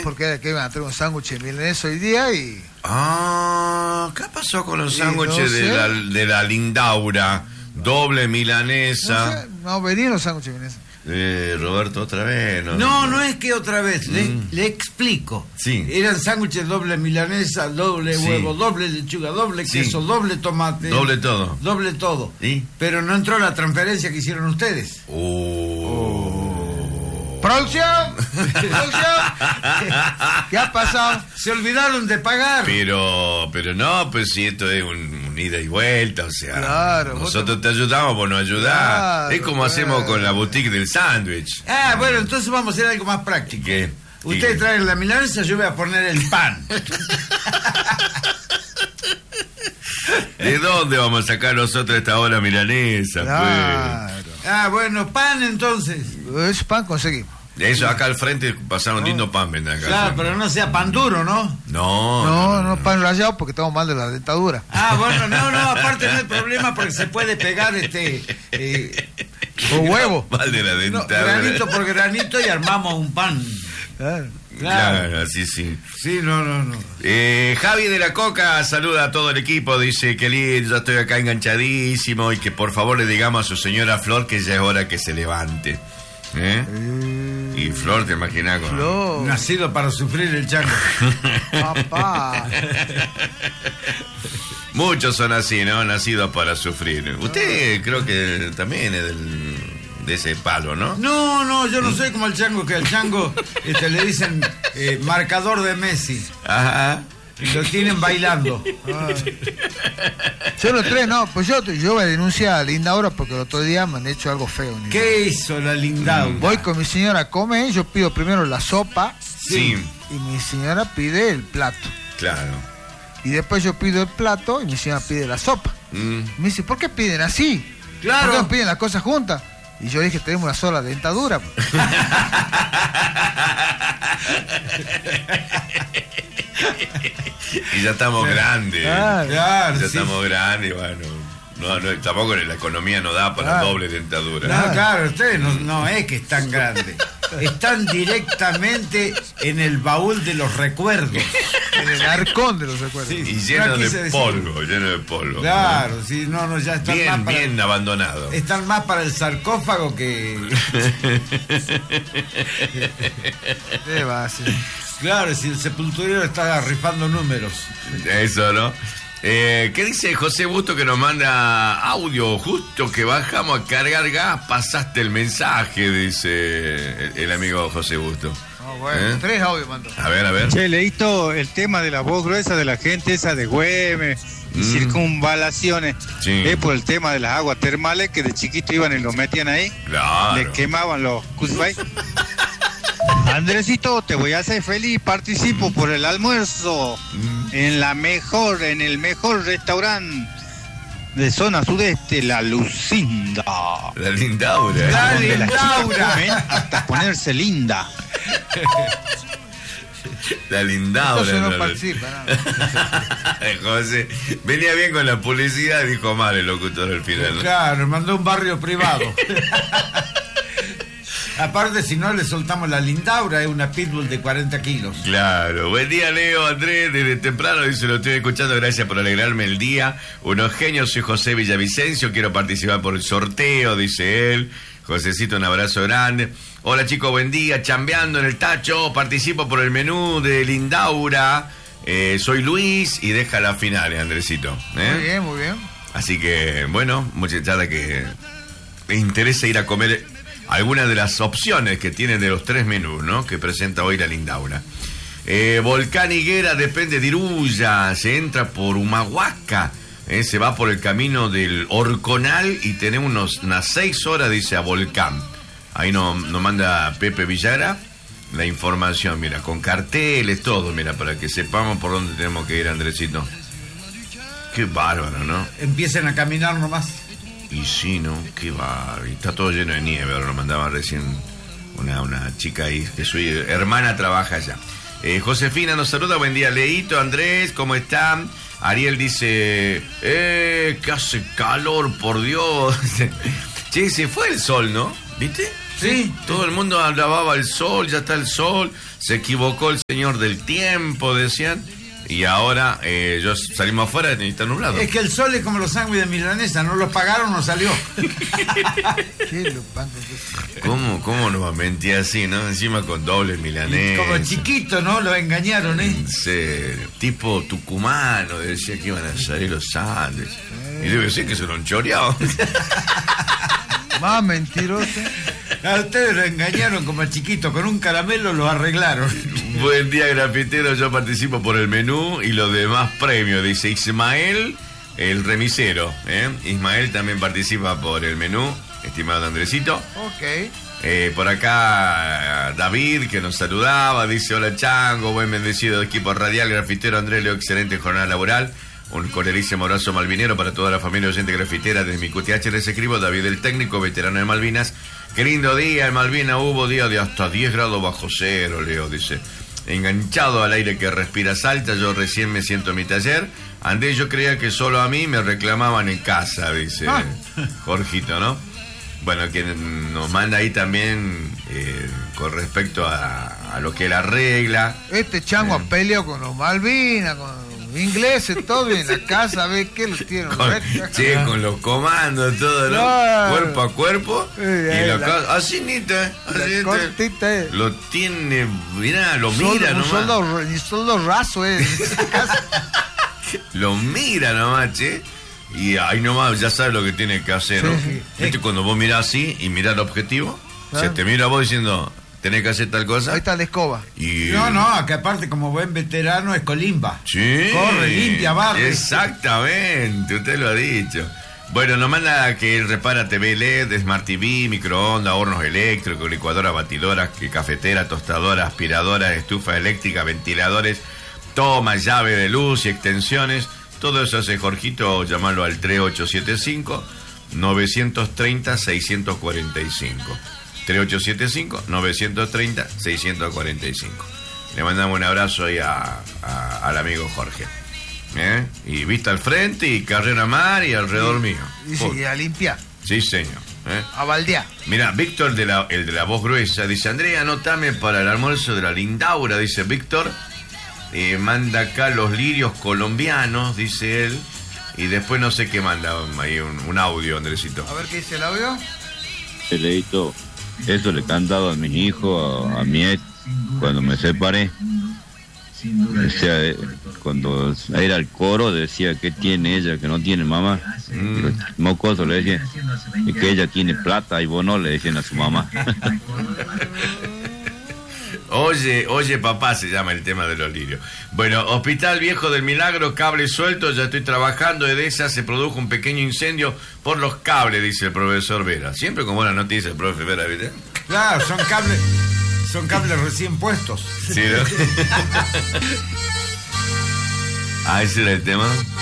porque que iban a traer un sándwich de milanesa hoy día y... ¿Qué pasó con los sándwiches de la Lindaura? Doble milanesa. No venían los sándwiches de milanesa. Roberto, otra vez. No es que otra vez, le explico. Sí. Eran sándwiches doble milanesa, doble huevo, doble lechuga, doble queso, doble tomate. Doble todo. Doble todo. ¿Sí? Pero no entró la transferencia que hicieron ustedes. ¡Producción! ¿Qué ha pasado? Se olvidaron de pagar. Pero no, pues si esto es un ida y vuelta, o sea, claro, nosotros te ayudamos, vos no ayudás. Claro, es como hacemos con la boutique del sándwich. Bueno, entonces vamos a hacer algo más práctico. ¿Qué? Ustedes traen la milanesa, yo voy a poner el pan. ¿De dónde vamos a sacar nosotros esta hora milanesa? Claro. Pues? Bueno, pan entonces. Ese pan conseguimos. Eso, acá al frente pasaron lindo pan, ¿verdad? Claro, pero no sea pan duro, ¿no? No, pan rallado porque estamos mal de la dentadura. Bueno, no, aparte no hay problema porque se puede pegar o huevo. Mal de la dentadura. Granito por granito y armamos un pan. Claro, sí. Sí, no. Javi de la Coca saluda a todo el equipo, dice que lindo, yo estoy acá enganchadísimo y que por favor le digamos a su señora Flor que ya es hora que se levante. Y Flor, te imaginas con... Flor. Nacido para sufrir el chango. Papá. Muchos son así, ¿no? Nacidos para sufrir. Usted creo que también es de ese palo, ¿no? No, yo no soy como el chango, que al chango le dicen marcador de Messi. Ajá. Y lo tienen bailando. Yo los tres, no, pues yo voy a denunciar a Lindaura porque el otro día me han hecho algo feo. ¿Qué hizo la Lindaura? Voy con mi señora a comer, yo pido primero la sopa. Sí. Y mi señora pide el plato. Claro. Y después yo pido el plato y mi señora pide la sopa. Me dice, ¿por qué piden así? Claro. ¿Por qué no piden las cosas juntas? Y yo dije, tenemos una sola dentadura. Y ya estamos grandes. Claro, ya estamos grandes, bueno. No, tampoco la economía no da para doble dentadura. No, claro, ustedes no es que están grandes. Están directamente en el baúl de los recuerdos. En el arcón de los recuerdos. Sí, y lleno de polvo. Claro, sí, ya están bien abandonado. Están más para el sarcófago que... ¿Qué va a hacer? Claro, si el sepulturero está rifando números. Eso, ¿no? ¿Qué dice José Busto que nos manda audio? Justo que bajamos a cargar gas, pasaste el mensaje, dice el amigo José Busto. Bueno, 3 audios mandó. A ver. Che, leíto el tema de la voz gruesa de la gente esa de Güemes y circunvalaciones. Sí. Es por el tema de las aguas termales que de chiquito iban y los metían ahí. Claro. Le quemaban los cusbay. Andresito, te voy a hacer feliz, participo por el almuerzo en el mejor restaurante de zona sudeste, la Lucinda. La Lindaura. La Lindaura. Hasta ponerse linda. La Lindaura. Entonces no participa, ¿no? José, venía bien con la publicidad, dijo mal el locutor al final, ¿no? Claro, mandó un barrio privado. Aparte, si no le soltamos la Lindaura, es una pitbull de 40 kilos. Claro. Buen día, Leo, Andrés, desde temprano, dice, lo estoy escuchando, gracias por alegrarme el día. Unos genios, soy José Villavicencio, quiero participar por el sorteo, dice él. Josecito, un abrazo grande. Hola, chicos, buen día, chambeando en el tacho, participo por el menú de Lindaura. Soy Luis y deja las finales, Andresito. Muy bien. Así que, bueno, muchachada que me interesa ir a comer algunas de las opciones que tienen de los 3 menús, ¿no? Que presenta hoy la Lindaura. Volcán Higuera depende de Iruya, se entra por Humahuaca, se va por el camino del Orconal y tenemos unas 6 horas, dice, a Volcán. Ahí nos manda Pepe Villara la información, mira, con carteles, todo, mira, para que sepamos por dónde tenemos que ir, Andresito. Qué bárbaro, ¿no? Empiecen a caminar nomás. Y sí, ¿no? Qué bárbaro. Está todo lleno de nieve. Ahora nos mandaba recién una chica ahí, que su hermana trabaja allá. Josefina nos saluda. Buen día, Leito, Andrés, ¿cómo están? Ariel dice, que hace calor, por Dios. Che, se fue el sol, ¿no? ¿Viste? Sí. Todo el mundo alababa el sol, ya está el sol, se equivocó el señor del tiempo, decían, y ahora salimos afuera y está nublado. Es que el sol es como los sándwiches de milanesa, no los pagaron, no salió. ¿Cómo nos va a mentir así, no? Encima con doble milanesa. Como chiquito, ¿no? Lo engañaron, ¿eh? Tipo tucumano, decía que iban a salir los Andes. Y debe ser que se lo han choreado. Más mentiroso. A ustedes lo engañaron como chiquito, con un caramelo lo arreglaron. Buen día, grafitero, yo participo por el menú y los demás premios, dice Ismael, el remisero. Ismael también participa por el menú, estimado Andresito. Ok. Por acá David, que nos saludaba, dice: hola Chango, buen bendecido equipo radial, grafitero Andrés Leo, excelente jornada laboral. Un cordialísimo abrazo malvinero para toda la familia oyente grafitera. Desde mi QTH les escribo, David el técnico, veterano de Malvinas. Qué lindo día en Malvinas, hubo día de hasta 10 grados bajo cero, Leo, dice. Enganchado al aire que respira Salta, yo recién me siento en mi taller. Andrés, yo creía que solo a mí me reclamaban en casa, dice Jorgito, ¿no? Bueno, quien nos manda ahí también con respecto a lo que es la regla. Este chango peleó con los Malvinas, con ingleses, todo en la casa, ve que lo tienen. Con los comandos, todo, ¿no? Claro. Cuerpo a cuerpo. Y así nita, lo tiene, mirá, lo mira nomás. Un soldo raso, Lo mira nomás, che. Y ahí nomás ya sabe lo que tiene que hacer, ¿no? Sí. ¿Viste? Cuando vos mirás así y mirás el objetivo, se te mira a vos diciendo, tenés que hacer tal cosa. Ahí está la escoba. Y... No, que aparte como buen veterano es colimba. Sí. Corre, limpia, barre. Exactamente, usted lo ha dicho. Bueno, nos manda que él repara TV LED, Smart TV, microondas, hornos eléctricos, licuadoras, batidoras, cafetera, tostadora, aspiradora, estufa eléctrica, ventiladores, toma, llave de luz y extensiones. Todo eso hace Jorgito, llamarlo al 3875-930-645. 3875-930-645. Le mandamos un abrazo ahí al amigo Jorge. Y vista al frente y carrera a mar y alrededor mío. Y sí, a limpiar. Sí, señor. A baldear. Mira, Víctor, el de la voz gruesa, dice: Andrea, anotame para el almuerzo de la Lindaura, dice Víctor. Manda acá los lirios colombianos, dice él. Y después no sé qué manda, ahí un audio, Andresito. A ver qué dice el audio. Leito, eso le he cantado a mis hijos, a mi ex, cuando me separé. O sea, cuando era el coro decía: ¿qué tiene ella que no tiene mamá? Y los mocosos le decían: es que ella tiene plata y vos no, le decían a su mamá. Oye papá, se llama el tema de los lirios. Bueno, Hospital Viejo del Milagro, cable suelto, ya estoy trabajando. Edesa, se produjo un pequeño incendio por los cables, dice el profesor Vera. Siempre con buenas noticias el profe Vera, ¿viste? Claro, son cables recién puestos. Sí, ¿no? Ese era el tema.